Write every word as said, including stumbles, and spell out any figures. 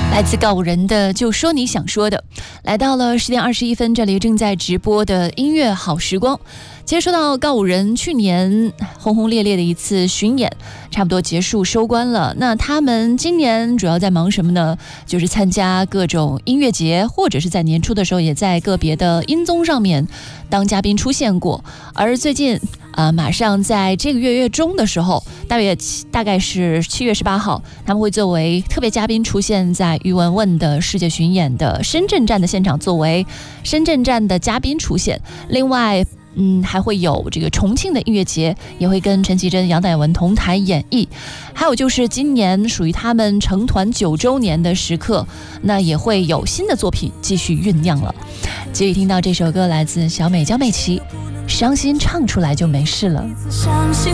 来自告五人的就说你想说的，来到了十点二十一分，这里正在直播的音乐好时光。其实说到告五人去年轰轰烈烈的一次巡演差不多结束收官了，那他们今年主要在忙什么呢？就是参加各种音乐节，或者是在年初的时候也在个别的音综上面当嘉宾出现过。而最近呃，马上在这个月月中的时候，大约大概是七月十八号，他们会作为特别嘉宾出现在于文文的世界巡演的深圳站的现场，作为深圳站的嘉宾出现。另外嗯，还会有这个重庆的音乐节，也会跟陈绮贞、杨乃文同台演绎。还有就是今年属于他们成团九周年的时刻，那也会有新的作品继续酝酿了。继续听到这首歌，来自小美江美琪，伤心唱出来就没事了。